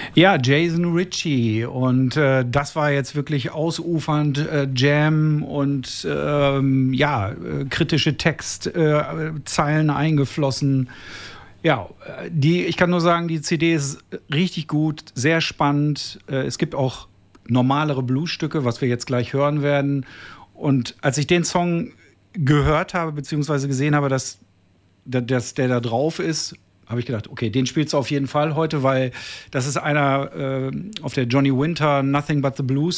Ja, Jason Ritchie und das war jetzt wirklich ausufernd Jam und kritische Textzeilen eingeflossen. Ja, ich kann nur sagen, die CD ist richtig gut, sehr spannend. Es gibt auch normalere Bluesstücke, was wir jetzt gleich hören werden. Und als ich den Song gehört habe, beziehungsweise gesehen habe, dass der da drauf ist, habe ich gedacht, okay, den spielst du auf jeden Fall heute, weil das ist einer auf der Johnny Winter Nothing But the Blues